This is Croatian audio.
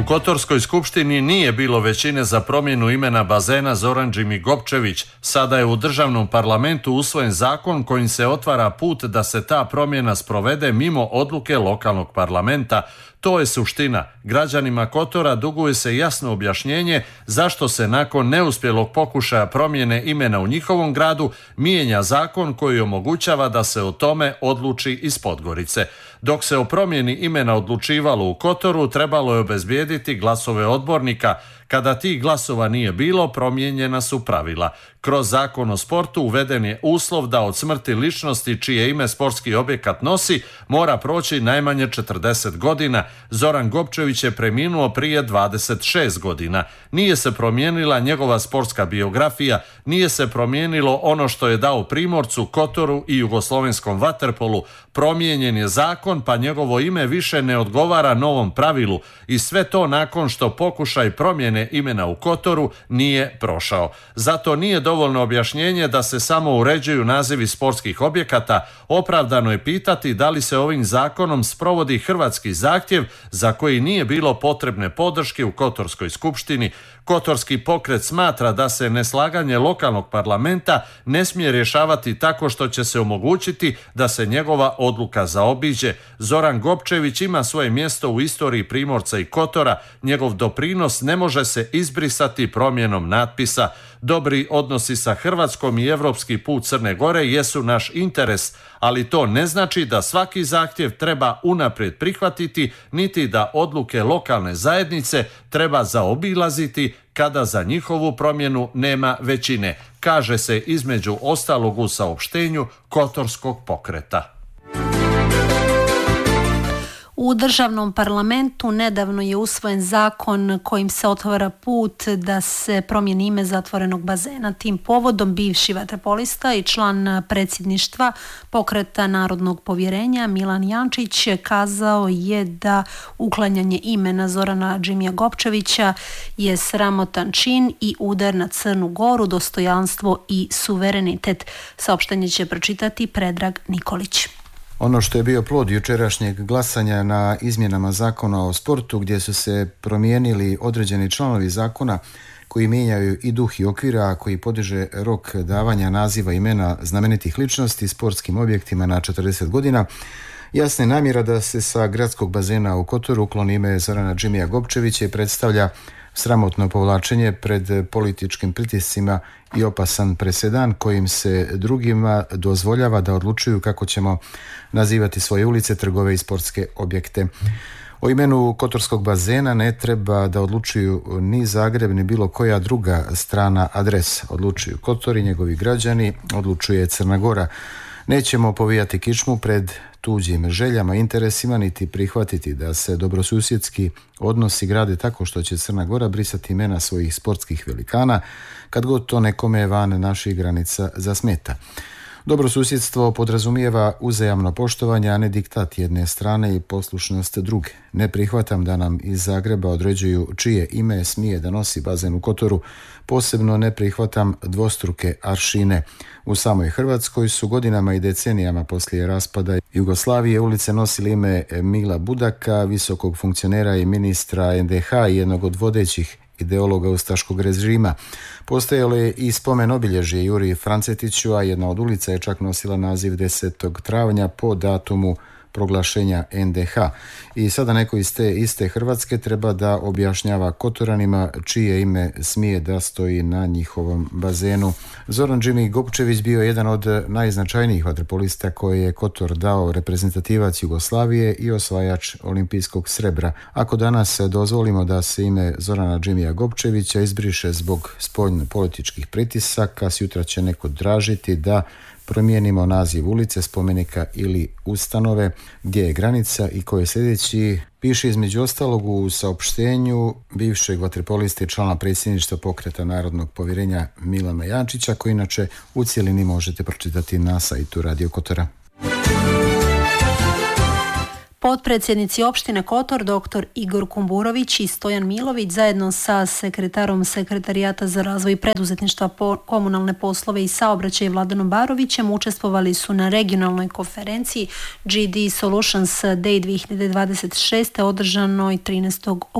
Kotorskoj skupštini nije bilo većine za promjenu imena bazena Zoran Đimi Gopčević. Sada je u državnom parlamentu usvojen zakon kojim se otvara put da se ta promjena sprovede mimo odluke lokalnog parlamenta. To je suština. Građanima Kotora duguje se jasno objašnjenje zašto se nakon neuspjelog pokušaja promjene imena u njihovom gradu mijenja zakon koji omogućava da se o tome odluči iz Podgorice. Dok se o promjeni imena odlučivalo u Kotoru, trebalo je obezbijediti glasove odbornika. Kada tih glasova nije bilo, promijenjena su pravila. Kroz zakon o sportu uveden je uslov da od smrti ličnosti čije ime sportski objekat nosi mora proći najmanje 40 godina. Zoran Gopčević je preminuo prije 26 godina. Nije se promijenila njegova sportska biografija, nije se promijenilo ono što je dao Primorcu, Kotoru i jugoslovenskom vaterpolu. Promijenjen je zakon pa njegovo ime više ne odgovara novom pravilu i sve to nakon što pokušaj promjene imena u Kotoru nije prošao. Zato nije dovoljno objašnjenje da se samo uređuju nazivi sportskih objekata. Opravdano je pitati da li se ovim zakonom sprovodi hrvatski zahtjev za koji nije bilo potrebne podrške u Kotorskoj skupštini. Kotorski pokret smatra da se neslaganje lokalnog parlamenta ne smije rješavati tako što će se omogućiti da se njegova odluka zaobiđe. Zoran Gopčević ima svoje mjesto u istoriji Primorca i Kotora. Njegov doprinos ne može se izbrisati promjenom natpisa. Dobri odnosi sa Hrvatskom i europski put Crne Gore jesu naš interes, ali to ne znači da svaki zahtjev treba unaprijed prihvatiti, niti da odluke lokalne zajednice treba zaobilaziti kada za njihovu promjenu nema većine, kaže se između ostalog u saopštenju Kotorskog pokreta. U državnom parlamentu nedavno je usvojen zakon kojim se otvara put da se promijeni ime zatvorenog bazena. Tim povodom bivši vaterpolista i član predsjedništva pokreta Narodnog povjerenja Milan Jančić kazao je da uklanjanje imena Zorana Đimija Gopčevića je sramotan čin i udar na Crnu Goru, dostojanstvo i suverenitet. Saopštenje će pročitati Predrag Nikolić. Ono što je bio plod jučerašnjeg glasanja na izmjenama zakona o sportu, gdje su se promijenili određeni članovi zakona koji mijenjaju i duh i okvira, a koji podiže rok davanja naziva imena znamenitih ličnosti sportskim objektima na 40 godina, jasna je namjera da se sa gradskog bazena u Kotoru ukloni ime Zorana Đimija Gopčevića i predstavlja sramotno povlačenje pred političkim pritiscima i opasan presedan kojim se drugima dozvoljava da odlučuju kako ćemo nazivati svoje ulice, trgove i sportske objekte. O imenu Kotorskog bazena ne treba da odlučuju ni Zagreb ni bilo koja druga strana adresa. Odlučuju Kotor i njegovi građani, odlučuje Crna Gora. Nećemo povijati kičmu pred tuđim željama, interesima, niti prihvatiti da se dobrosusjedski odnosi grade tako što će Crna Gora brisati imena svojih sportskih velikana kad god to nekome van naših granica zasmeta. Dobrosusjedstvo podrazumijeva uzajamno poštovanje, a ne diktat jedne strane i poslušnost druge. Ne prihvatam da nam iz Zagreba određuju čije ime smije da nosi bazen u Kotoru, posebno ne prihvatam dvostruke aršine. U samoj Hrvatskoj su godinama i decenijama poslije raspada Jugoslavije ulice nosile ime Mila Budaka, visokog funkcionera i ministra NDH i jednog od vodećih ideologa ustaškog režima. Postojalo je i spomen obilježje Juri Francetiću, a jedna od ulica je čak nosila naziv 10. travnja po datumu proglašenja NDH. I sada neko iz te iste Hrvatske treba da objašnjava Kotoranima čije ime smije da stoji na njihovom bazenu. Zoran Đimi Gopčević bio jedan od najznačajnijih vaterpolista koje je Kotor dao reprezentativac Jugoslavije i osvajač olimpijskog srebra. Ako danas dozvolimo da se ime Zorana Đimija Gopčevića izbriše zbog spoljno-političkih pritisaka, sutra će neko tražiti da promijenimo naziv ulice, spomenika ili ustanove, gdje je granica i ko je sljedeći, piše između ostalog u saopštenju bivšeg vaterpolista i člana predsjedništva pokreta Narodnog povjerenja Milana Jančića, koji inače u cjelini možete pročitati na sajtu Radio Kotora. Potpredsjednici opštine Kotor, dr. Igor Kumburović i Stojan Milović, zajedno sa sekretarom Sekretarijata za razvoj preduzetništva, komunalne poslove i saobraćaj Vladanom Barovićem učestvovali su na regionalnoj konferenciji GD Solutions Day 2026. održanoj 13.